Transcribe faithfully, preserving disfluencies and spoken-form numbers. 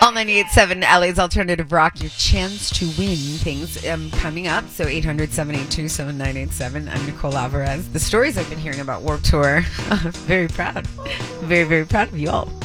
All ninety-eight point seven L A's Alternative Rock, your chance to win things um, coming up. So eight hundred, seven eight two, seven nine eight seven. I'm Nicole Alvarez. The stories I've been hearing about Warped Tour, very proud. Very, very proud of you all.